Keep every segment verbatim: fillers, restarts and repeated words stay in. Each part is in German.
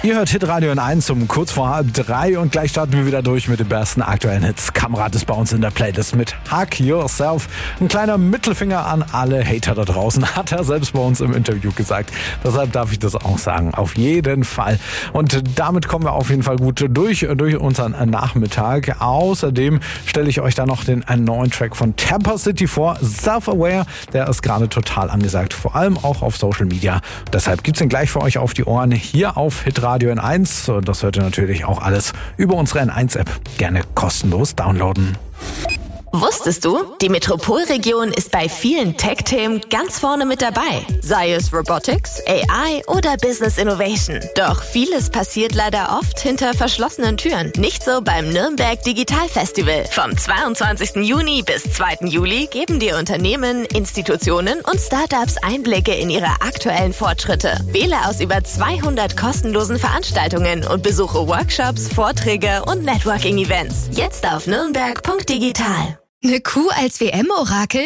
Ihr hört Hitradio N eins um kurz vor halb drei und gleich starten wir wieder durch mit den besten aktuellen Hits. Kamerad ist bei uns in der Playlist mit Hug Yourself. Ein kleiner Mittelfinger an alle Hater da draußen, hat er selbst bei uns im Interview gesagt. Deshalb darf ich das auch sagen, auf jeden Fall. Und damit kommen wir auf jeden Fall gut durch, durch unseren Nachmittag. Außerdem stelle ich euch da noch den neuen Track von Tampa City vor, Self-Aware. Der ist gerade total angesagt, vor allem auch auf Social Media. Deshalb gibt's den gleich für euch auf die Ohren hier auf Hitradio N eins. Und das hört ihr natürlich auch alles über unsere N eins App. Gerne kostenlos downloaden. Wusstest du, die Metropolregion ist bei vielen Tech-Themen ganz vorne mit dabei. Sei es Robotics, A I oder Business Innovation. Doch vieles passiert leider oft hinter verschlossenen Türen. Nicht so beim Nürnberg Digital Festival. Vom zweiundzwanzigsten Juni bis zweiten Juli geben dir Unternehmen, Institutionen und Startups Einblicke in ihre aktuellen Fortschritte. Wähle aus über zweihundert kostenlosen Veranstaltungen und besuche Workshops, Vorträge und Networking-Events. Jetzt auf nürnberg punkt digital. Eine Kuh als W M-Orakel?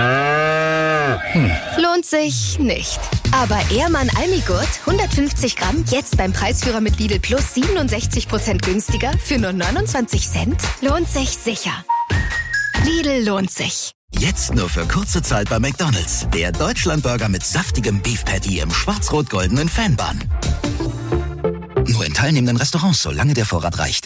Hm. Lohnt sich nicht. Aber Ehrmann Almigurt, hundertfünfzig Gramm, jetzt beim Preisführer mit Lidl Plus siebenundsechzig Prozent günstiger für nur neunundzwanzig Cent? Lohnt sich sicher. Lidl lohnt sich. Jetzt nur für kurze Zeit bei McDonald's. Der Deutschlandburger mit saftigem Beef Patty im schwarz-rot-goldenen Fanbun. Nur in teilnehmenden Restaurants, solange der Vorrat reicht.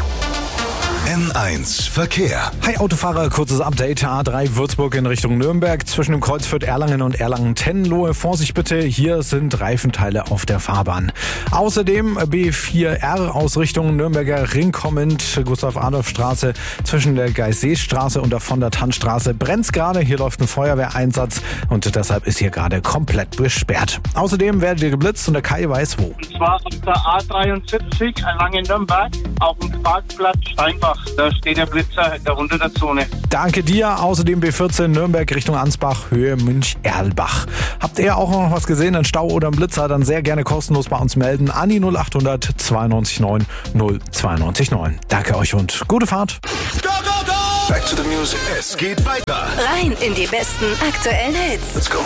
N eins Verkehr. Hi Autofahrer, kurzes Update. A drei Würzburg in Richtung Nürnberg zwischen dem Kreuzfeld Erlangen und Erlangen-Tenlohe. Vorsicht bitte, hier sind Reifenteile auf der Fahrbahn. Außerdem B vier R aus Richtung Nürnberger Ring kommend, Gustav-Adolf-Straße zwischen der Geisseestraße und der von der Tannstraße brennt's gerade. Hier läuft ein Feuerwehreinsatz und deshalb ist hier gerade komplett gesperrt. Außerdem werdet ihr geblitzt und der Kai weiß wo. Und zwar auf der A dreiundsiebzig Erlangen-Nürnberg auf dem Parkplatz Steinbach. Da steht der Blitzer darunter der Zone. Danke dir. Außerdem B vierzehn Nürnberg Richtung Ansbach, Höhe Münch-Erlbach. Habt ihr auch noch was gesehen, einen Stau oder einen Blitzer, dann sehr gerne kostenlos bei uns melden. An die null achthundert zweiundneunzig neun null zweiundneunzig neun. Danke euch und gute Fahrt. Go, go, go! Back to the music. Es geht weiter. Rein in die besten aktuellen Hits. Let's go.